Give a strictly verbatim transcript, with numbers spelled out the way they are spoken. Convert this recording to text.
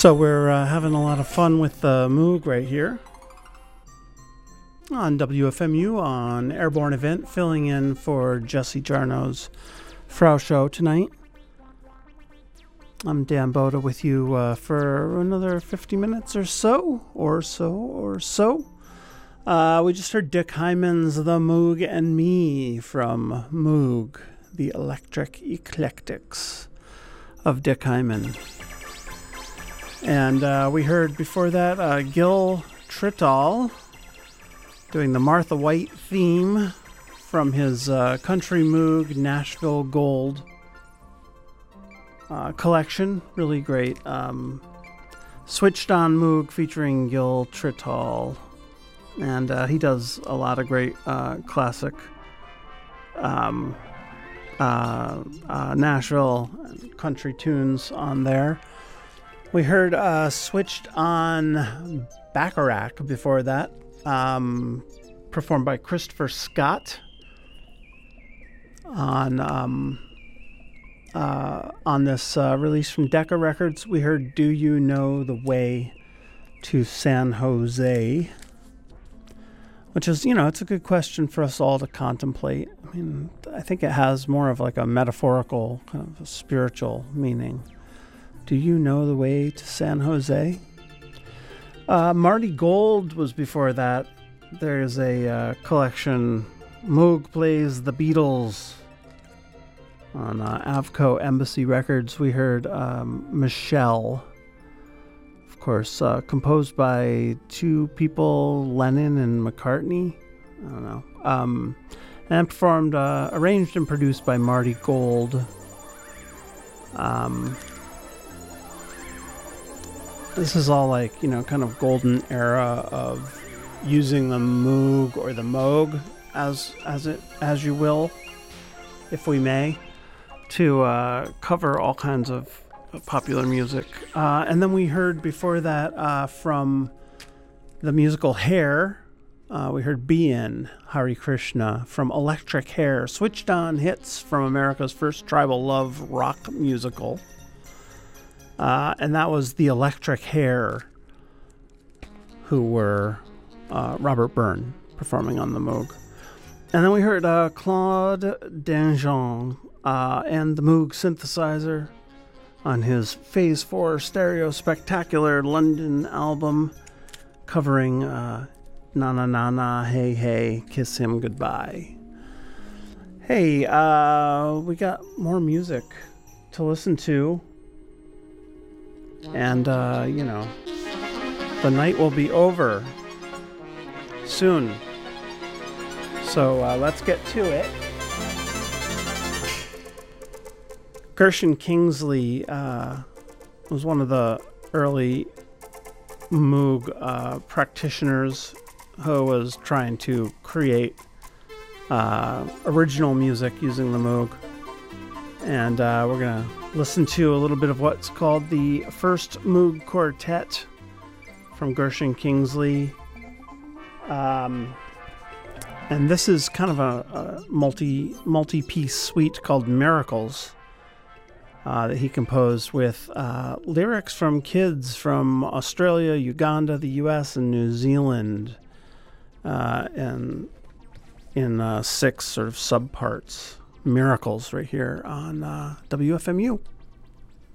So we're uh, having a lot of fun with the Moog right here on W F M U on Airborne Event, filling in for Jesse Jarno's Frau Show tonight. I'm Dan Boda with you uh, for another fifty minutes or so, or so, or so. Uh, we just heard Dick Hyman's The Moog and Me from Moog, the Electric Eclectics of Dick Hyman. And uh, we heard before that uh, Gil Trital doing the Martha White theme from his uh, Country Moog Nashville Gold uh, collection. Really great. Um, Switched on Moog featuring Gil Trital. And uh, he does a lot of great uh, classic um, uh, uh, Nashville country tunes on there. We heard uh, Switched on Bacharach before that, um, performed by Christopher Scott on um, uh, on this uh, release from Decca Records. We heard Do You Know the Way to San Jose, which is, you know, it's a good question for us all to contemplate. I mean, I think it has more of like a metaphorical, kind of a spiritual meaning. Do you know the way to San Jose? Uh, Marty Gold was before that. There's a uh, collection, Moog Plays the Beatles, on uh, Avco Embassy Records. We heard um, Michelle, of course, uh, composed by two people, Lennon and McCartney. I don't know. Um, and performed, uh, arranged and produced by Marty Gold. Um... This is all like, you know, kind of golden era of using the Moog or the Moog, as as it as you will, if we may, to uh, cover all kinds of popular music. Uh, and then we heard before that uh, from the musical Hair, uh, we heard Be In, Hare Krishna, from Electric Hair, switched on hits from America's first tribal love rock musical. Uh, and that was the Electric Hair, who were uh, Robert Byrne performing on the Moog. And then we heard uh, Claude Dangean uh, and the Moog synthesizer on his Phase four Stereo Spectacular London album, covering uh, Na Na Na Na Hey Hey Kiss Him Goodbye. Hey, uh, we got more music to listen to. And, uh, you know, the night will be over soon. So uh, let's get to it. Gershon Kingsley uh, was one of the early Moog uh, practitioners who was trying to create uh, original music using the Moog. And uh, we're going to listen to a little bit of what's called the First Moog Quartet from Gershon Kingsley. Um, and this is kind of a, a multi, multi-piece suite called Miracles uh, that he composed with uh, lyrics from kids from Australia, Uganda, the U S, and New Zealand, uh, and in uh, six sort of subparts. Miracles right here on uh, W F M U.